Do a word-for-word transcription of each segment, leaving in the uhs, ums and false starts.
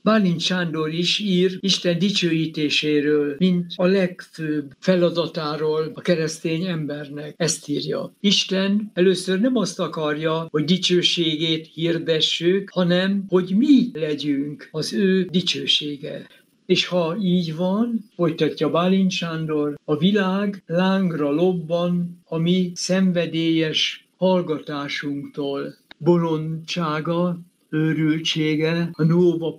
Bálint Sándor is ír Isten dicsőítéséről, mint a legfőbb feladatáról a keresztény embernek. Ezt írja. Isten először nem azt akarja, hogy dicsőségét hirdessük, hanem hogy mi legyünk az ő dicsősége. És ha így van, folytatja Bálint Sándor, a világ lángra lobban a mi szenvedélyes hallgatásunktól. Bolondsága, őrültsége, a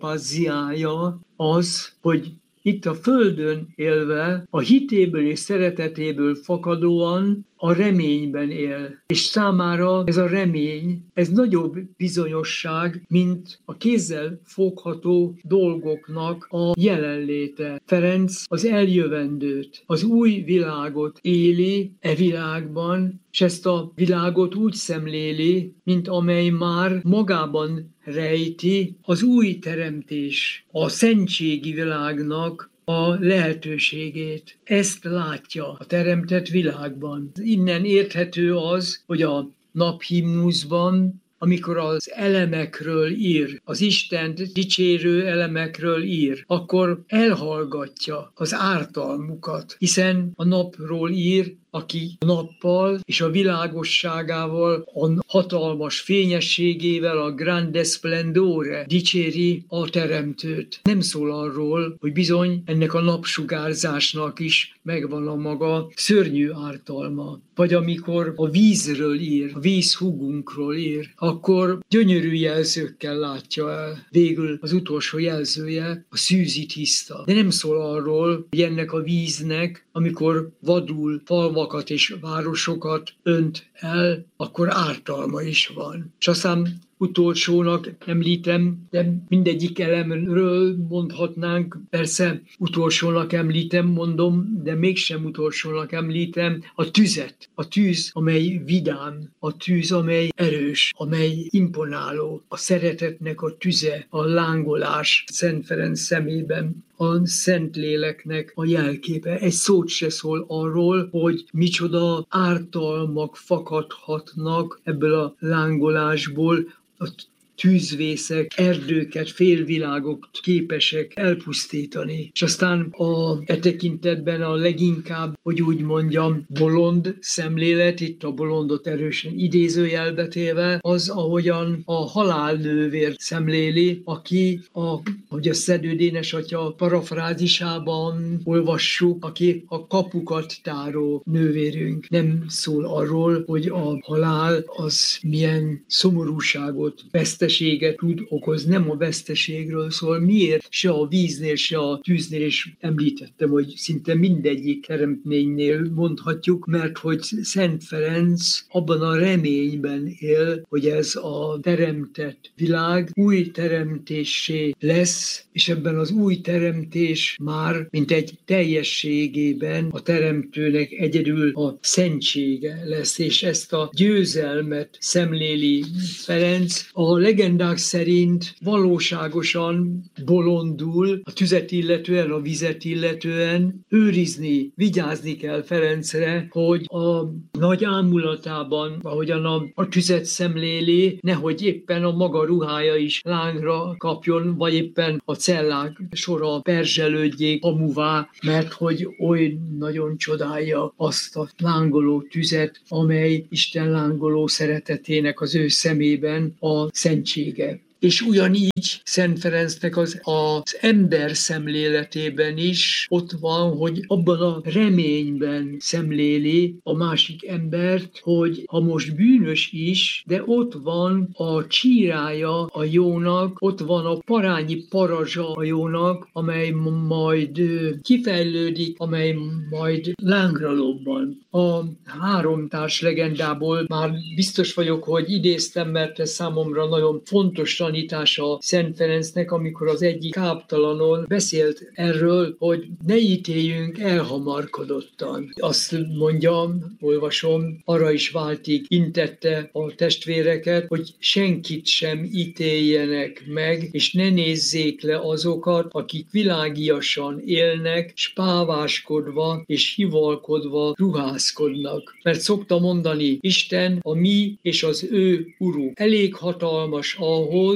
novopaziája az, hogy itt a földön élve, a hitéből és szeretetéből fakadóan a reményben él. És számára ez a remény, ez nagyobb bizonyosság, mint a kézzel fogható dolgoknak a jelenléte. Ferenc az eljövendőt, az új világot éli e világban, és ezt a világot úgy szemléli, mint amely már magában rejti az új teremtés, a szentségi világnak a lehetőségét. Ezt látja a teremtett világban. Innen érthető az, hogy a naphimnuszban, amikor az elemekről ír, az Istent dicsérő elemekről ír, akkor elhallgatja az ártalmukat, hiszen a napról ír, aki a nappal és a világosságával, a hatalmas fényességével, a grande splendore dicséri a teremtőt. Nem szól arról, hogy bizony ennek a napsugárzásnak is megvan a maga szörnyű ártalma. Vagy amikor a vízről ír, a vízhugunkról ír, akkor gyönyörű jelzőkkel látja el. Végül az utolsó jelzője a szűzi tiszta. De nem szól arról, hogy ennek a víznek, amikor vadul falvakat és városokat önt el, akkor ártalma is van. És aztán utolsónak említem, de mindegyik elemről mondhatnánk, persze utolsónak említem, mondom, de mégsem utolsónak említem a tüzet. A tűz, amely vidám, a tűz, amely erős, amely imponáló, a szeretetnek a tüze, a lángolás Szent Ferenc szemében, a Szentléleknek a jelképe. Egy szót se szól arról, hogy micsoda ártalmak fakadhatnak ebből a lángolásból, a tűzvészek, erdőket, félvilágok képesek elpusztítani. És aztán a e tekintetben a leginkább, hogy úgy mondjam, bolond szemlélet, itt a bolondot erősen idézőjelbe téve, az, ahogyan a halálnővért szemléli, aki, a, hogy a Szedő Dénes atya parafrázisában olvassuk, aki a kapukat táró nővérünk. Nem szól arról, hogy a halál az milyen szomorúságot, veszteséget tud okozni, nem a veszteségről szól. Miért? Se a víznél, se a tűznél, és említettem, hogy szinte mindegyik teremtménynél mondhatjuk, mert hogy Szent Ferenc abban a reményben él, hogy ez a teremtett világ új teremtéssé lesz, és ebben az új teremtés már, mint egy teljességében a teremtőnek egyedül a szentsége lesz, és ezt a győzelmet szemléli Ferenc. A legendák szerint valóságosan bolondul, a tüzet illetően, a vizet illetően őrizni, vigyázni kell Ferencre, hogy a nagy ámulatában, ahogyan a, a tüzet szemléli, nehogy éppen a maga ruhája is lángra kapjon, vagy éppen a cellák sora perzselődjék hamuvá, mert hogy oly nagyon csodálja azt a lángoló tüzet, amely Isten lángoló szeretetének az ő szemében a szentsége. És ugyanígy Szent Ferencnek az, az ember szemléletében is ott van, hogy abban a reményben szemléli a másik embert, hogy ha most bűnös is, de ott van a csírája a jónak, ott van a parányi parazsa a jónak, amely majd kifejlődik, amely majd lángra lobban. A háromtárs legendából már biztos vagyok, hogy idéztem, mert ez számomra nagyon fontos tanítása Szent Ferencnek, amikor az egyik káptalanon beszélt erről, hogy ne ítéljünk elhamarkodottan. Azt mondjam, olvasom, arra is váltig intette a testvéreket, hogy senkit sem ítéljenek meg, és ne nézzék le azokat, akik világiasan élnek, s páváskodva és hivalkodva ruházkodnak. Mert szokta mondani, Isten a mi és az ő uruk elég hatalmas ahhoz,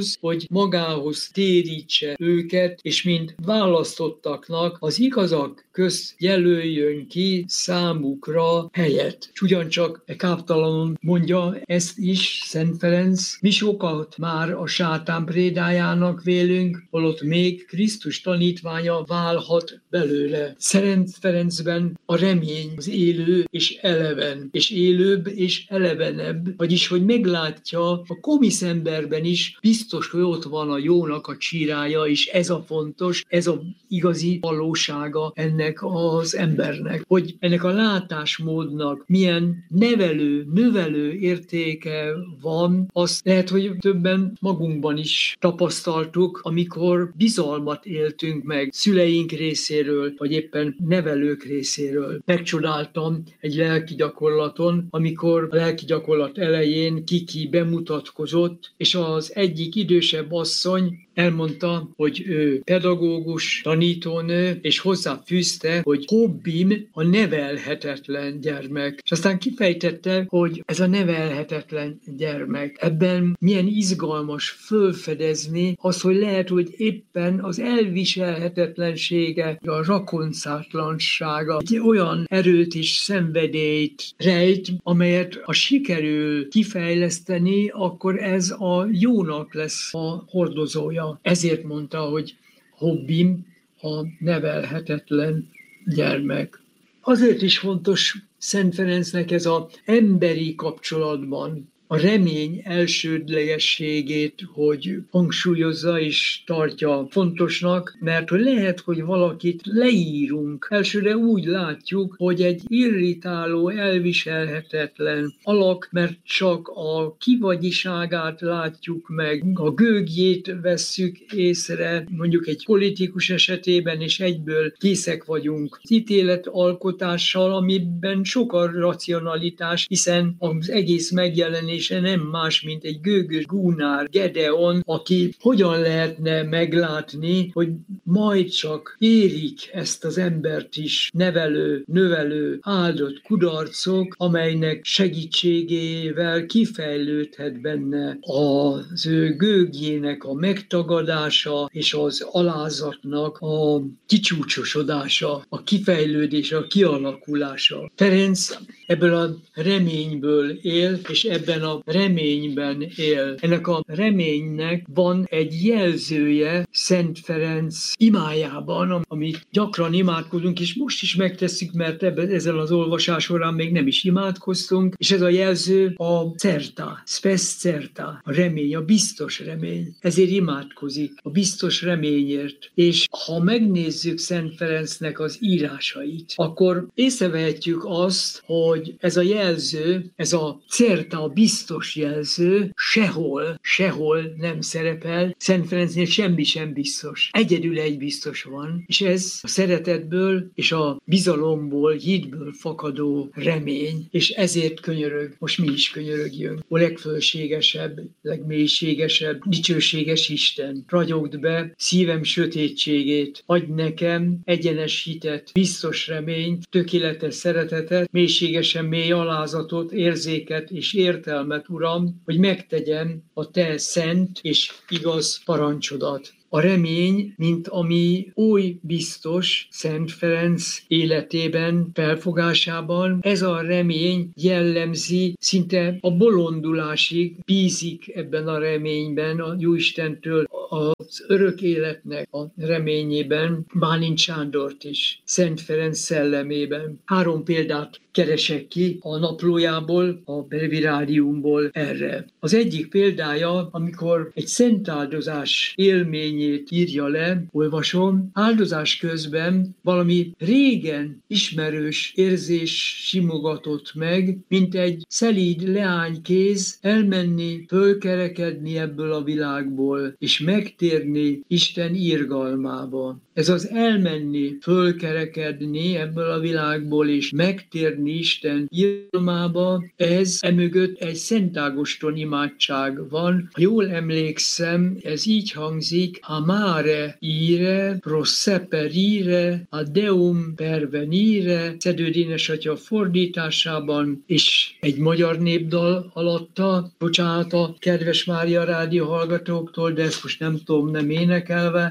ahhoz, hogy magához térítse őket, és mint választottaknak az igazak közt jelöljön ki számukra helyet. És ugyancsak e káptalanul mondja ezt is Szent Ferenc, mi sokat már a sátán prédájának vélünk, holott még Krisztus tanítványa válhat belőle. Szent Ferencben a remény az élő és eleven, és élőbb és elevenebb, vagyis hogy meglátja a komisz emberben is, biztos, hogy ott van a jónak a csírája, és ez a fontos, ez a igazi valósága ennek az embernek, hogy ennek a látásmódnak milyen nevelő, növelő értéke van, azt lehet, hogy többen magunkban is tapasztaltuk, amikor bizalmat éltünk meg szüleink részéről, vagy éppen nevelők részéről. Megcsodáltam egy lelki gyakorlaton, amikor a lelki gyakorlat elején Kiki bemutatkozott, és az egyik idősebb asszony elmondta, hogy ő pedagógus, tanítónő, és hozzáfűzte, hogy hobbim a nevelhetetlen gyermek. És aztán kifejtette, hogy ez a nevelhetetlen gyermek. Ebben milyen izgalmas fölfedezni az, hogy lehet, hogy éppen az elviselhetetlensége, a rakoncátlansága egy olyan erőt és szenvedélyt rejt, amelyet ha sikerül kifejleszteni, akkor ez a jónak lesz a hordozója. Ezért mondta, hogy hobbim a nevelhetetlen gyermek. Azért is fontos Szent Ferencnek ez az emberi kapcsolatban a remény elsődlegességét, hogy hangsúlyozza és tartja fontosnak, mert hogy lehet, hogy valakit leírunk. Elsőre úgy látjuk, hogy egy irritáló, elviselhetetlen alak, mert csak a kivagyiságát látjuk meg, a gőgjét vesszük észre, mondjuk egy politikus esetében, és egyből készek vagyunk az ítéletalkotással, amiben sok a racionalitás, hiszen az egész megjelenés nem más, mint egy gőgös gúnár Gedeon, aki hogyan lehetne meglátni, hogy majd csak érik ezt az embert is nevelő, növelő, áldott kudarcok, amelynek segítségével kifejlődhet benne az ő gőgjének a megtagadása és az alázatnak a kicsúcsosodása, a kifejlődése, a kialakulása. Ferenc ebből a reményből él, és ebben a reményben él. Ennek a reménynek van egy jelzője Szent Ferenc imájában, amit gyakran imádkozunk, és most is megtesszük, mert ebben, ezzel az olvasás során még nem is imádkoztunk, és ez a jelző a certa, spes certa, a remény, a biztos remény. Ezért imádkozik a biztos reményért. És ha megnézzük Szent Ferencnek az írásait, akkor észrevehetjük azt, hogy ez a jelző, ez a certa, a biztos jelző sehol, sehol nem szerepel. Szent Ferencnél semmi sem biztos. Egyedül egy biztos van, és ez a szeretetből és a bizalomból, hitből fakadó remény, és ezért könyörög, most mi is könyörögjünk. A legfölségesebb, legmélységesebb, dicsőséges Isten, ragyogd be szívem sötétségét, adj nekem egyenes hitet, biztos reményt, tökéletes szeretetet, mélységesen mély alázatot, érzéket és értelmet, Uram, hogy megtegyem a te szent és igaz parancsodat. A remény, mint ami új biztos Szent Ferenc életében, felfogásában, ez a remény jellemzi, szinte a bolondulásig bízik ebben a reményben, a Jóistentől az örök életnek a reményében, Bálint Sándort is, Szent Ferenc szellemében. Három példát keresek ki a naplójából, a breviáriumból erre. Az egyik példája, amikor egy szentáldozás élményét írja le, olvasom, áldozás közben valami régen ismerős érzés simogatott meg, mint egy szelíd leánykéz elmenni, fölkerekedni ebből a világból, és megtérni Isten irgalmába. Ez az elmenni, fölkerekedni ebből a világból, és megtérni Isten irgalmába, ez emögött egy Szent Ágoston imádság van. Ha jól emlékszem, ez így hangzik, amare ire, pro seperire, a deum pervenire, Szedő Dénes atya fordításában, és egy magyar népdal alatta, bocsánat a kedves Mária rádió hallgatóktól, de ezt most nem tudom nem énekelve,